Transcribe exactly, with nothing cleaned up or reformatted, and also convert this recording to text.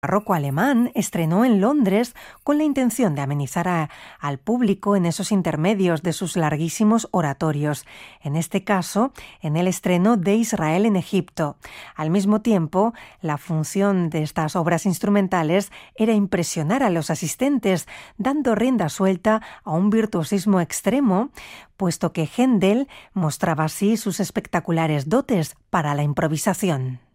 barroco alemán estrenó en Londres con la intención de amenizar a, al público en esos intermedios de sus larguísimos oratorios, en este caso en el estreno de Israel en Egipto. Al mismo tiempo, la función de estas obras instrumentales era impresionar a los asistentes, dando rienda suelta a un virtuosismo extremo, puesto que Händel mostraba así sus espectaculares dotes para la improvisación.